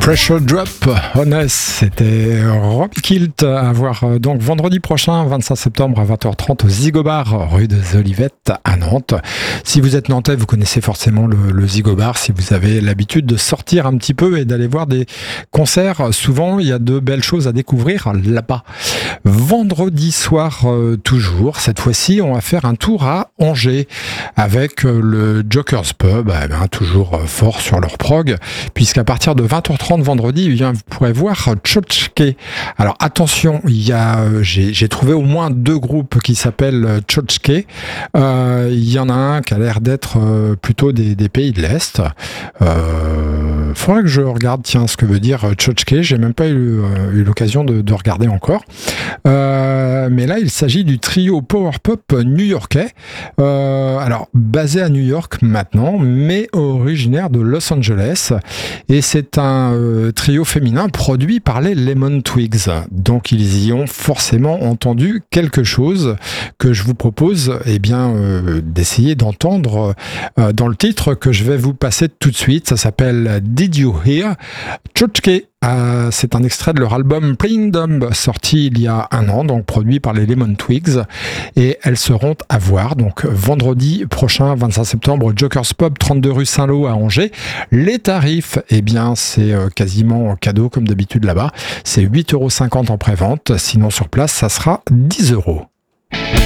Pressure Drop, Honest, c'était Robbie Kilt à voir donc vendredi prochain, 25 septembre à 20h30 au Zigobar, rue des Olivettes à Nantes. Si vous êtes nantais, vous connaissez forcément le Zigobar. Si vous avez l'habitude de sortir un petit peu et d'aller voir des concerts, souvent il y a de belles choses à découvrir là-bas. Vendredi soir, toujours, cette fois-ci, on va faire un tour à Angers avec le Joker's Pub, toujours fort sur leur prog, puisqu'à partir de 20h30 vendredi, vous pourrez voir Tchotchke. Alors attention, j'ai trouvé au moins 2 groupes qui s'appellent Tchotchke. Il y en a un qui a l'air d'être plutôt des pays de l'Est. Faudrait que je regarde ce que veut dire Tchotchke. J'ai même pas eu l'occasion de regarder encore. Mais là, il s'agit du trio power pop new-yorkais. Alors basé à New York maintenant, mais originaire de Los Angeles. Et c'est un trio féminin produit par les Lemon Twigs. Donc ils y ont forcément entendu quelque chose que je vous propose d'essayer d'entendre dans le titre que je vais vous passer tout de suite. Ça s'appelle Did You Hear? Tchotchke. C'est un extrait de leur album Playing Dumb, sorti il y a 1 an, donc produit par les Lemon Twigs, et elles seront à voir donc vendredi prochain, 25 septembre, au Joker's Pub, 32 rue Saint-Lô à Angers. Les tarifs, c'est quasiment cadeau comme d'habitude là-bas, c'est 8,50 € en pré-vente, sinon sur place ça sera 10 €.